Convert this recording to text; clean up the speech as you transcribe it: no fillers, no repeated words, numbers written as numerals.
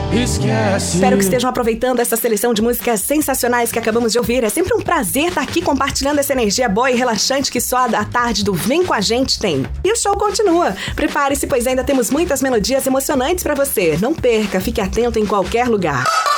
Esquece. Espero que estejam aproveitando essa seleção de músicas sensacionais que acabamos de ouvir. É sempre um prazer estar aqui compartilhando essa energia boa e relaxante que só a tarde do Vem Com a Gente tem. E o show continua. Prepare-se, pois ainda temos muitas melodias emocionantes pra você. Não perca, fique atento em qualquer lugar.